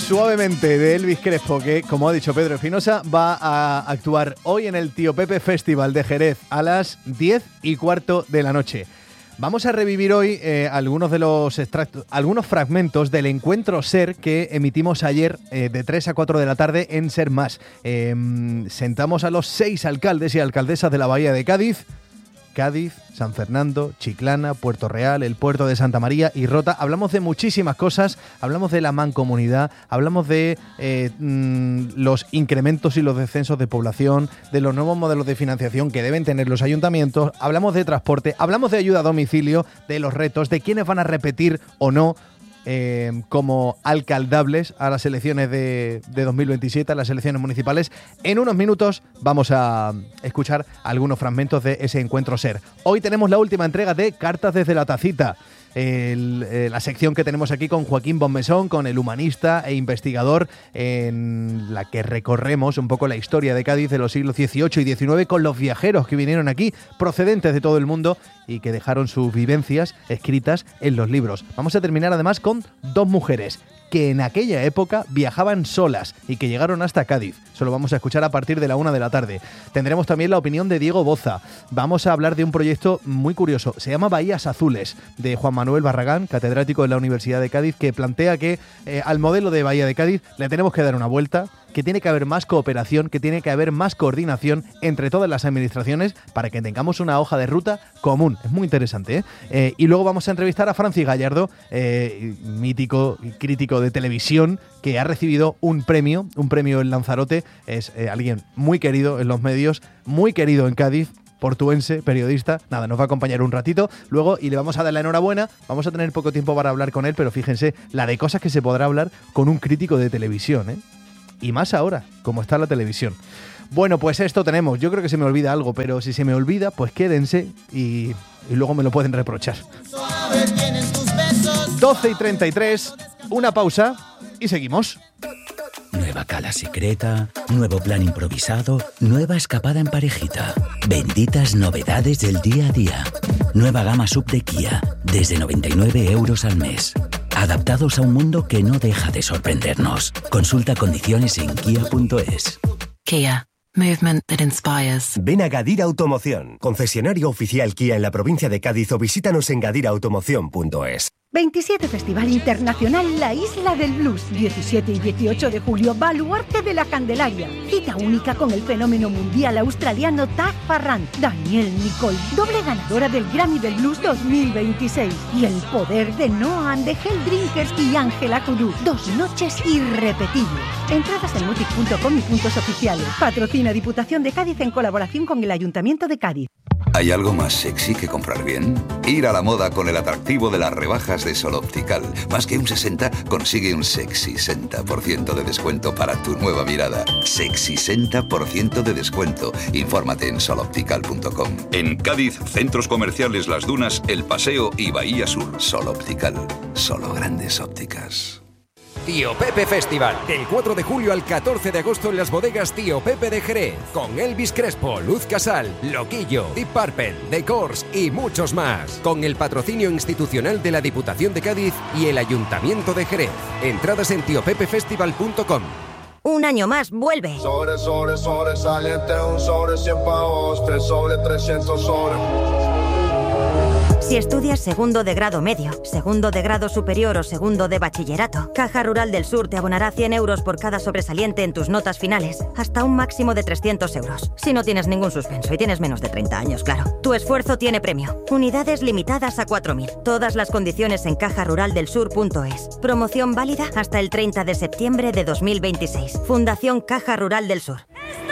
Suavemente de Elvis Crespo, que, como ha dicho Pedro Espinosa, va a actuar hoy en el Tío Pepe Festival de Jerez a las 10:15 de la noche. Vamos a revivir hoy algunos de los extractos, algunos fragmentos del encuentro SER que emitimos ayer de 3 a 4 de la tarde en SER Más. Sentamos a los 6 alcaldes y alcaldesas de la Bahía de Cádiz, San Fernando, Chiclana, Puerto Real, el puerto de Santa María y Rota. Hablamos de muchísimas cosas, hablamos de la mancomunidad, hablamos de los incrementos y los descensos de población, de los nuevos modelos de financiación que deben tener los ayuntamientos, hablamos de transporte, hablamos de ayuda a domicilio, de los retos, de quiénes van a repetir o no como alcaldables a las elecciones de 2027, a las elecciones municipales. En unos minutos vamos a escuchar algunos fragmentos de ese encuentro SER. Hoy tenemos la última entrega de Cartas desde la Tacita, la sección que tenemos aquí con Joaquín Bonmesón, con el humanista e investigador, en la que recorremos un poco la historia de Cádiz de los siglos XVIII y XIX con los viajeros que vinieron aquí procedentes de todo el mundo y que dejaron sus vivencias escritas en los libros. Vamos a terminar además con dos mujeres que en aquella época viajaban solas y que llegaron hasta Cádiz. Eso lo vamos a escuchar a partir de la 1 de la tarde. Tendremos también la opinión de Diego Boza. Vamos a hablar de un proyecto muy curioso. Se llama Bahías Azules, de Juan Manuel Barragán, catedrático de la Universidad de Cádiz, que plantea que al modelo de Bahía de Cádiz le tenemos que dar una vuelta, que tiene que haber más cooperación, que tiene que haber más coordinación entre todas las administraciones para que tengamos una hoja de ruta común. Es muy interesante, ¿eh? Y luego vamos a entrevistar a Francis Gallardo, mítico y crítico de televisión, que ha recibido un premio en Lanzarote. Es alguien muy querido en los medios, muy querido en Cádiz, portuense, periodista. Nada, nos va a acompañar un ratito luego y le vamos a dar la enhorabuena. Vamos a tener poco tiempo para hablar con él, pero fíjense la de cosas que se podrá hablar con un crítico de televisión, ¿eh? Y más ahora, como está la televisión. Bueno, pues esto tenemos. Yo creo que se me olvida algo, pero si se me olvida, pues quédense y luego me lo pueden reprochar. 12:33, una pausa y seguimos. Nueva cala secreta, nuevo plan improvisado, nueva escapada en parejita. Benditas novedades del día a día. Nueva gama sub de Kia, desde 99 € al mes. Adaptados a un mundo que no deja de sorprendernos. Consulta condiciones en kia.es. Kia. Movement that inspires. Ven a Gadir Automoción, concesionario oficial Kia en la provincia de Cádiz, o visítanos en gadirautomoción.es. 27 Festival Internacional La Isla del Blues. 17 y 18 de julio, Baluarte de la Candelaria. Cita única con el fenómeno mundial australiano Tag Farrant, Danielle Nicole, doble ganadora del Grammy del Blues 2026. Y el poder de Noah and the Hell Drinkers y Ángela Kudú. 2 noches irrepetibles. Entradas en mutic.com y puntos oficiales. Patrocina Diputación de Cádiz en colaboración con el Ayuntamiento de Cádiz. ¿Hay algo más sexy que comprar bien? Ir a la moda con el atractivo de las rebajas de Sol Optical. Más que un 60, consigue un sexy 60% de descuento para tu nueva mirada. Sexy 60% de descuento. Infórmate en soloptical.com. En Cádiz, centros comerciales Las Dunas, El Paseo y Bahía Sur. Sol Optical. Solo grandes ópticas. Tío Pepe Festival, del 4 de julio al 14 de agosto en las bodegas Tío Pepe de Jerez, con Elvis Crespo, Luz Casal, Loquillo, Deep Purple, The Corrs y muchos más, con el patrocinio institucional de la Diputación de Cádiz y el Ayuntamiento de Jerez. Entradas en tiopepefestival.com. Un año más vuelve. Sobresaliente, un sobre 100 pavos, 3 sobre 300 sobre. Si estudias segundo de grado medio, segundo de grado superior o segundo de bachillerato, Caja Rural del Sur te abonará 100 € por cada sobresaliente en tus notas finales, hasta un máximo de 300 €. Si no tienes ningún suspenso y tienes menos de 30 años, claro. Tu esfuerzo tiene premio. Unidades limitadas a 4.000. Todas las condiciones en cajaruraldelsur.es. Promoción válida hasta el 30 de septiembre de 2026. Fundación Caja Rural del Sur.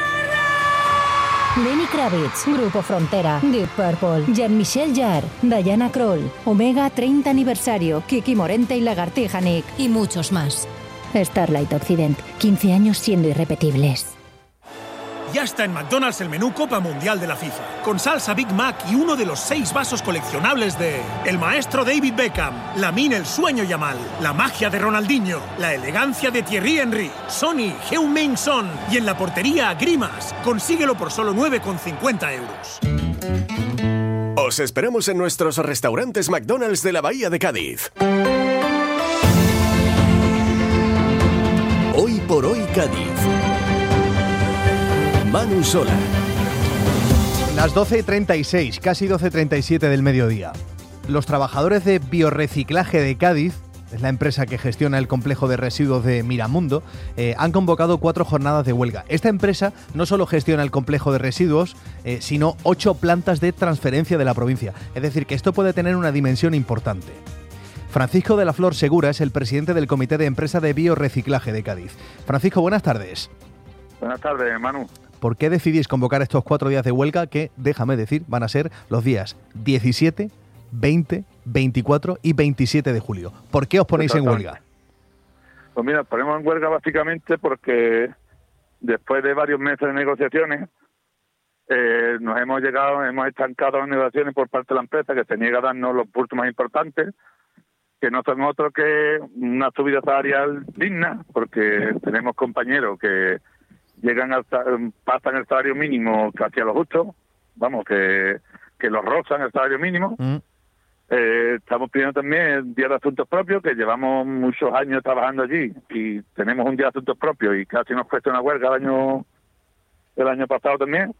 Lenny Kravitz, Grupo Frontera, Deep Purple, Jean-Michel Jarre, Diana Krall, Omega 30 aniversario, Kiki Morente y Lagartija Nick. Y muchos más. Starlight Occident, 15 años siendo irrepetibles. Ya está en McDonald's el menú Copa Mundial de la FIFA, con salsa Big Mac y uno de los 6 vasos coleccionables de el maestro David Beckham, Lamine el sueño Yamal, la magia de Ronaldinho, la elegancia de Thierry Henry, Sonny, Heung-min Son y en la portería Grimas. Consíguelo por solo 9,50 €. Os esperamos en nuestros restaurantes McDonald's de la Bahía de Cádiz. por hoy Cádiz. Manu Sola. Las 12:36, casi 12:37 del mediodía. Los trabajadores de Biorreciclaje de Cádiz, es la empresa que gestiona el complejo de residuos de Miramundo, han convocado 4 jornadas de huelga. Esta empresa no solo gestiona el complejo de residuos, sino 8 plantas de transferencia de la provincia. Es decir, que esto puede tener una dimensión importante. Francisco de la Flor Segura es el presidente del Comité de Empresa de Biorreciclaje de Cádiz. Francisco, buenas tardes. Buenas tardes, Manu. ¿Por qué decidís convocar estos 4 días de huelga que, déjame decir, van a ser los días 17, 20, 24 y 27 de julio? ¿Por qué os ponéis en huelga? Pues mira, ponemos en huelga básicamente porque después de varios meses de negociaciones nos hemos estancado en negociaciones por parte de la empresa, que se niega a darnos los puntos más importantes, que no son otros que una subida salarial digna, porque tenemos compañeros que pasan el salario mínimo casi a lo justo, vamos, que los rozan el salario mínimo. Estamos pidiendo también el Día de Asuntos Propios, que llevamos muchos años trabajando allí y tenemos un Día de Asuntos Propios y casi nos cuesta una huelga el año pasado también.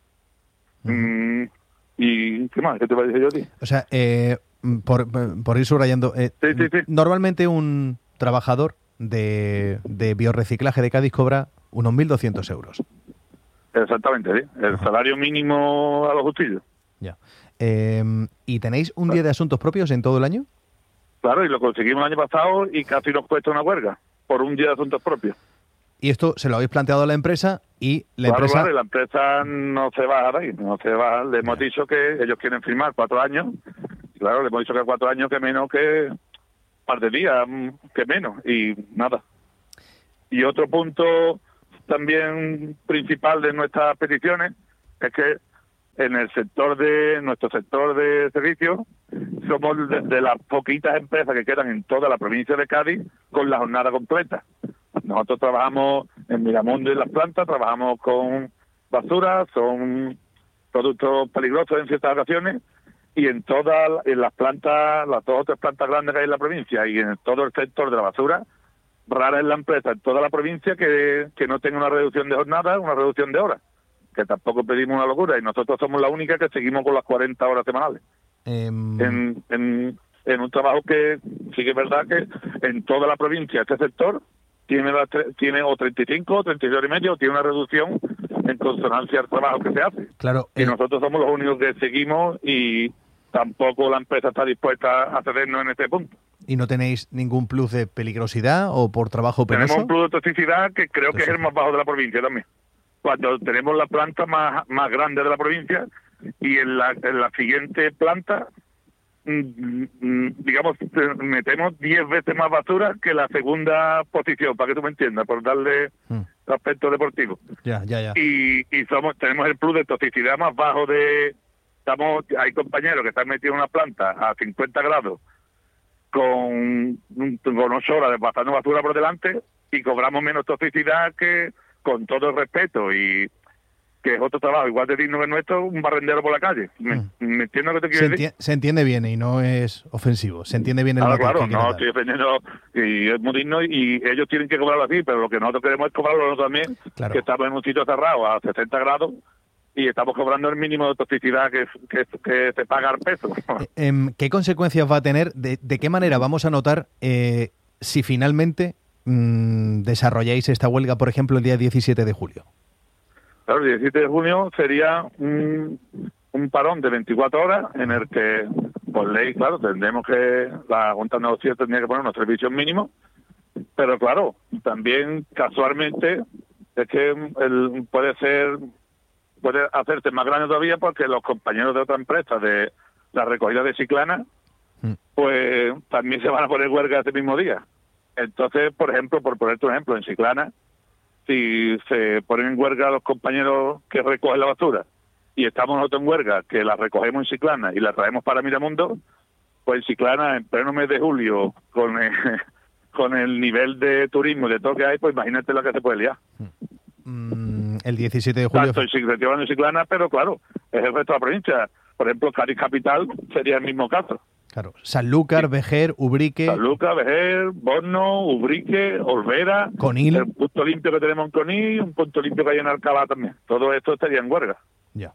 ¿Y qué más? ¿Qué te voy a decir yo a ti? O sea, por ir subrayando, sí. Normalmente un trabajador de biorreciclaje de Cádiz cobra unos 1.200 euros. Exactamente, sí. El salario mínimo a los justillos. Ya. ¿Y tenéis un Día de Asuntos Propios en todo el año? Claro, y lo conseguimos el año pasado y casi nos cuesta una huelga por un Día de Asuntos Propios. Y esto se lo habéis planteado a la empresa y la empresa... Claro, la empresa no se baja de ahí, no se baja. Le hemos dicho que ellos quieren firmar 4 años. Claro, le hemos dicho que 4 años que menos que un par de días, que menos, y nada. Y otro punto también principal de nuestras peticiones es que en nuestro sector de servicios somos de las poquitas empresas que quedan en toda la provincia de Cádiz con la jornada completa. Nosotros trabajamos en Miramundo y las plantas, trabajamos con basura, son productos peligrosos en ciertas ocasiones, y en las plantas, las 2 o 3 plantas grandes que hay en la provincia y en todo el sector de la basura, rara es la empresa en toda la provincia que no tenga una reducción de jornada, una reducción de horas, que tampoco pedimos una locura, y nosotros somos la única que seguimos con las 40 horas semanales. En un trabajo que sí que es verdad que en toda la provincia este sector tiene o 35 o 36 horas y media, o tiene una reducción en consonancia al trabajo que se hace. Claro. Y nosotros somos los únicos que seguimos, y tampoco la empresa está dispuesta a cedernos en este punto. ¿Y no tenéis ningún plus de peligrosidad o por trabajo penoso? Tenemos un plus de toxicidad que creo que es el más bajo de la provincia también. Cuando tenemos la planta más grande de la provincia, y en la siguiente planta, digamos, metemos 10 veces más basura que la segunda posición, para que tú me entiendas, por darle aspecto deportivo. Ya. Y tenemos el plus de toxicidad más bajo hay compañeros que están metidos en una planta a 50 grados con 8 horas de pasando basura por delante, y cobramos menos toxicidad que, con todo el respeto, y que es otro trabajo igual de digno que nuestro, un barrendero por la calle. ¿Me entiendes lo que te quiero decir? Se entiende bien y no es ofensivo. Se entiende bien el matiz. Claro, no estoy defendiendo, y es muy digno, y ellos tienen que cobrarlo así, pero lo que nosotros queremos es cobrarlo nosotros también, que estamos en un sitio cerrado a 60 grados y estamos cobrando el mínimo de toxicidad que se paga al peso. ¿Qué consecuencias va a tener? ¿De qué manera vamos a notar si finalmente desarrolláis esta huelga, por ejemplo, el día 17 de julio? Claro, el 17 de junio sería un parón de 24 horas en el que, por ley, claro, tendremos que, la Junta de Negociación tendría que poner unos servicios mínimos, pero claro, también casualmente es que puede hacerse más grande todavía, porque los compañeros de otra empresa de la recogida de Chiclana, pues también se van a poner huelga ese mismo día. Entonces, por ejemplo, por ponerte un ejemplo, en Chiclana, si se ponen en huelga los compañeros que recogen la basura y estamos nosotros en huelga, que la recogemos en Chiclana y la traemos para Miramundo, pues en Chiclana, en pleno mes de julio, con el nivel de turismo y de todo que hay, pues imagínate lo que se puede liar. El 17 de julio... Tanto en Chiclana, pero claro, es el resto de la provincia. Por ejemplo, Cádiz Capital sería el mismo caso. Claro, Sanlúcar, Vejer, Ubrique... Sanlúcar, Vejer, Borno, Ubrique, Olvera... Conil. El punto limpio que tenemos en Conil, un punto limpio que hay en Alcalá también. Todo esto estaría en huelga. Ya.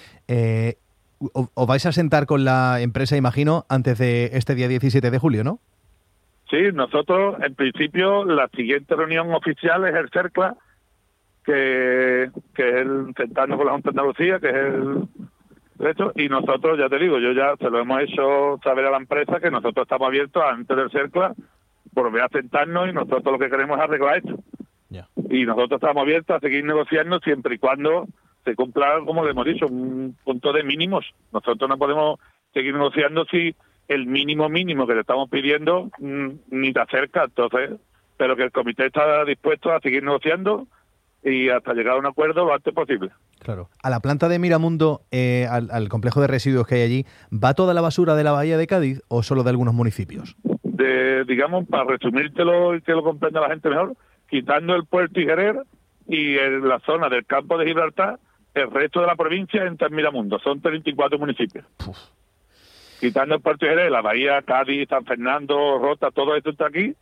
¿Os vais a sentar con la empresa, imagino, antes de este día 17 de julio, no? Sí, nosotros, en principio, la siguiente reunión oficial es el CERCLA, que es el sentarnos con la Junta de Andalucía, que es el... hecho, y nosotros, ya te digo, yo ya se lo hemos hecho saber a la empresa que nosotros estamos abiertos antes del CERCLA, volver a sentarnos y nosotros lo que queremos es arreglar esto. Yeah. Y nosotros estamos abiertos a seguir negociando siempre y cuando se cumpla, como le hemos dicho, un punto de mínimos. Nosotros no podemos seguir negociando si el mínimo que le estamos pidiendo ni te acerca, entonces, pero que el comité está dispuesto a seguir negociando y hasta llegar a un acuerdo lo antes posible. Claro. ¿A la planta de Miramundo, al complejo de residuos que hay allí, va toda la basura de la bahía de Cádiz o solo de algunos municipios? Digamos, para resumírtelo y que lo comprenda la gente mejor, quitando el puerto y Jerez y en la zona del campo de Gibraltar, el resto de la provincia entra en Miramundo. Son 34 municipios. Uf. Quitando el puerto y Jerez, la bahía, Cádiz, San Fernando, Rota, todo esto está aquí.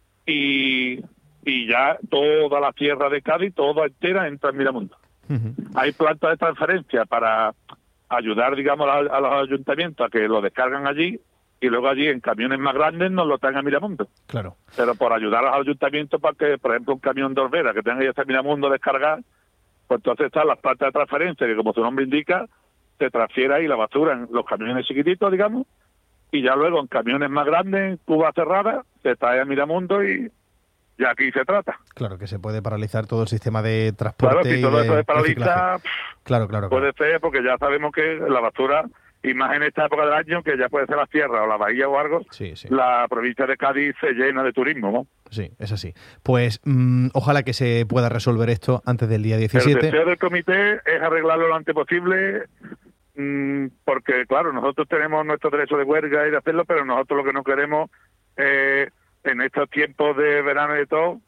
Y ya toda la tierra de Cádiz, toda entera, entra en Miramundo. Uh-huh. Hay plantas de transferencia para ayudar, digamos, a los ayuntamientos a que lo descargan allí y luego allí en camiones más grandes nos lo traen a Miramundo. Claro. Pero por ayudar a los ayuntamientos para que, por ejemplo, un camión de Olvera que tenga que ir hasta Miramundo a descargar, pues entonces están las plantas de transferencia que, como su nombre indica, se transfiere ahí la basura en los camiones chiquititos, digamos, y ya luego en camiones más grandes, en cubas cerradas, se trae a Miramundo y aquí se trata. Claro, que se puede paralizar todo el sistema de transporte. Claro, si todo eso se paraliza, claro. Puede ser, porque ya sabemos que la basura, y más en esta época del año, que ya puede ser la sierra o la bahía o algo, sí. La provincia de Cádiz se llena de turismo, ¿no? Sí, es así. Pues ojalá que se pueda resolver esto antes del día 17. El deseo del comité es arreglarlo lo antes posible, porque, claro, nosotros tenemos nuestro derecho de huelga y de hacerlo, pero nosotros lo que no queremos en estos tiempos de verano y de todo,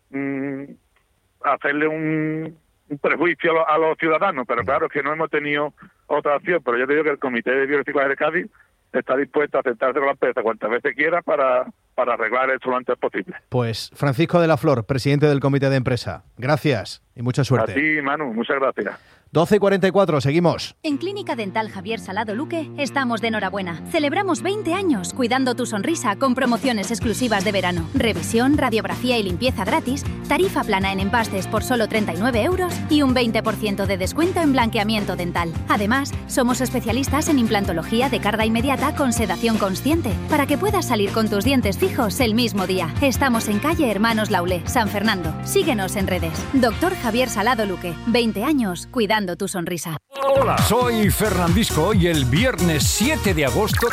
hacerle un prejuicio a los ciudadanos, pero claro, es que no hemos tenido otra opción, pero yo te digo que el Comité de Biorreciclaje de Cádiz está dispuesto a sentarse con la empresa cuantas veces quiera para arreglar esto lo antes posible. Pues Francisco de la Flor, presidente del Comité de Empresa, gracias y mucha suerte. A ti, Manu, muchas gracias. 12:44, seguimos. En Clínica Dental Javier Salado Luque estamos de enhorabuena. Celebramos 20 años cuidando tu sonrisa con promociones exclusivas de verano. Revisión, radiografía y limpieza gratis, tarifa plana en empastes por solo 39 euros y un 20% de descuento en blanqueamiento dental. Además, somos especialistas en implantología de carga inmediata con sedación consciente para que puedas salir con tus dientes fijos el mismo día. Estamos en calle Hermanos Laulé, San Fernando. Síguenos en redes. Doctor Javier Salado Luque, 20 años cuidando tu sonrisa. Hola, soy Fernandisco y el viernes 7 de agosto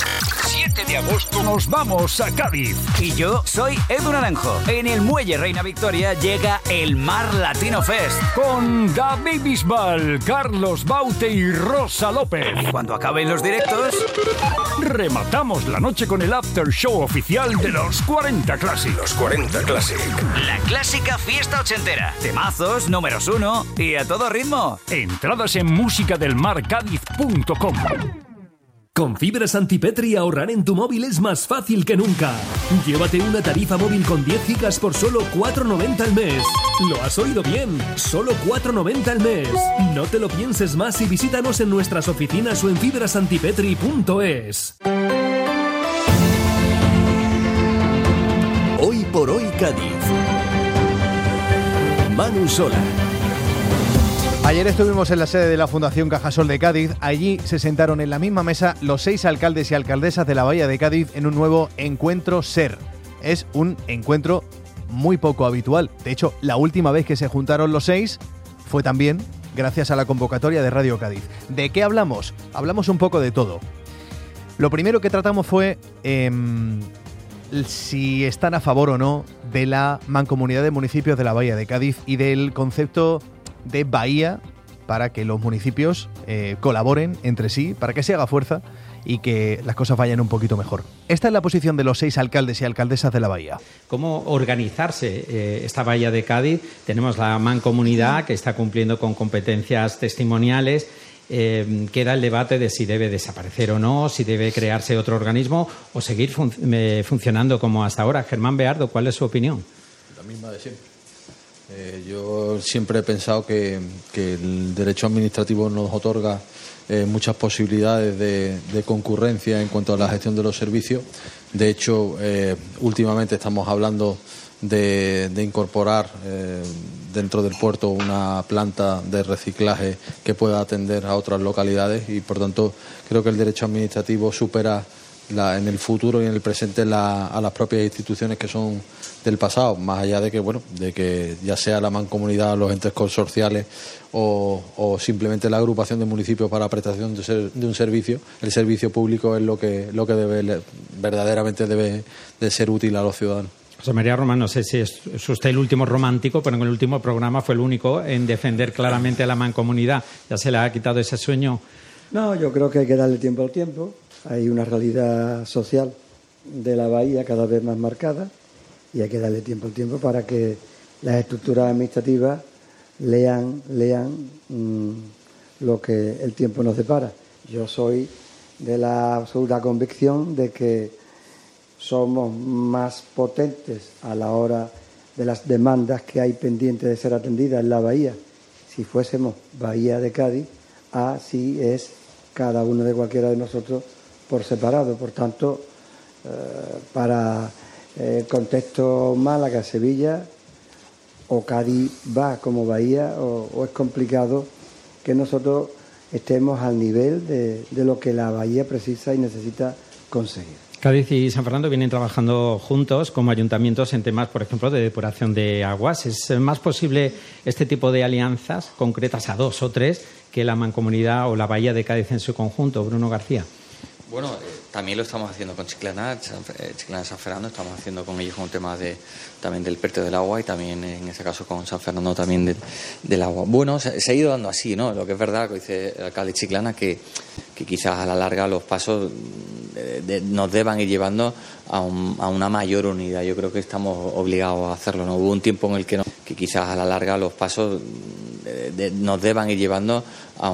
nos vamos a Cádiz. Y yo soy Edu Naranjo. En el Muelle Reina Victoria llega el Mar Latino Fest. Con David Bisbal, Carlos Baute y Rosa López. Y cuando acaben los directos, rematamos la noche con el after show oficial de los 40 Classic. Los 40 Classic. La clásica fiesta ochentera. Temazos, números 1 y a todo ritmo. Entradas en musicadelmarcadiz.com. Con fibras Antipetri ahorrar en tu móvil es más fácil que nunca. Llévate una tarifa móvil con 10 gigas por solo 4,90 al mes. ¿Lo has oído bien? Solo 4,90 al mes. No te lo pienses más y visítanos en nuestras oficinas o en fibrasantipetri.es. Hoy por hoy Cádiz. Manu Sola. Ayer estuvimos en la sede de la Fundación Cajasol de Cádiz. Allí se sentaron en la misma mesa los 6 alcaldes y alcaldesas de la Bahía de Cádiz en un nuevo encuentro SER. Es un encuentro muy poco habitual. De hecho, la última vez que se juntaron los 6 fue también gracias a la convocatoria de Radio Cádiz. ¿De qué hablamos? Hablamos un poco de todo. Lo primero que tratamos fue si están a favor o no de la mancomunidad de municipios de la Bahía de Cádiz y del concepto de bahía para que los municipios colaboren entre sí, para que se haga fuerza y que las cosas vayan un poquito mejor. Esta es la posición de los 6 alcaldes y alcaldesas de la bahía. ¿Cómo organizarse esta bahía de Cádiz? Tenemos la mancomunidad que está cumpliendo con competencias testimoniales queda el debate de si debe desaparecer o no, si debe crearse otro organismo o seguir funcionando como hasta ahora. Germán Beardo, ¿cuál es su opinión? La misma de siempre. Yo siempre he pensado que el derecho administrativo nos otorga muchas posibilidades de concurrencia en cuanto a la gestión de los servicios. De hecho, últimamente estamos hablando de incorporar dentro del puerto una planta de reciclaje que pueda atender a otras localidades y, por tanto, creo que el derecho administrativo supera en el futuro y en el presente a las propias instituciones que son del pasado, más allá de que ya sea la mancomunidad, los entes consorciales o simplemente la agrupación de municipios para prestación de un servicio. El servicio público es lo que verdaderamente debe de ser útil a los ciudadanos. José María Román, no sé si es usted el último romántico, pero en el último programa fue el único en defender claramente a la mancomunidad. ¿Ya se le ha quitado ese sueño? No, yo creo que hay que darle tiempo al tiempo. Hay una realidad social de la bahía cada vez más marcada y hay que darle tiempo al tiempo para que las estructuras administrativas lean lo que el tiempo nos depara. Yo soy de la absoluta convicción de que somos más potentes a la hora de las demandas que hay pendientes de ser atendidas en la bahía. Si fuésemos Bahía de Cádiz, así es cada uno de cualquiera de nosotros por separado. Por tanto, para el contexto Málaga, Sevilla, o Cádiz va como Bahía, o es complicado que nosotros estemos al nivel de lo que la bahía precisa y necesita conseguir. Cádiz y San Fernando vienen trabajando juntos como ayuntamientos en temas, por ejemplo, de depuración de aguas. ¿Es más posible este tipo de alianzas concretas a 2 o 3 que la mancomunidad o la bahía de Cádiz en su conjunto? Bruno García. Bueno, también lo estamos haciendo con Chiclana San Fernando, estamos haciendo con ellos un tema también del PERTE del agua y también en este caso con San Fernando también del agua. Bueno, se ha ido dando así, ¿no? Lo que es verdad, que dice el alcalde Chiclana, que quizás a la larga los pasos nos deban ir llevando a una mayor unidad. Yo creo que estamos obligados a hacerlo, ¿no? Hubo un tiempo en el que quizás a la larga los pasos nos deban ir llevando a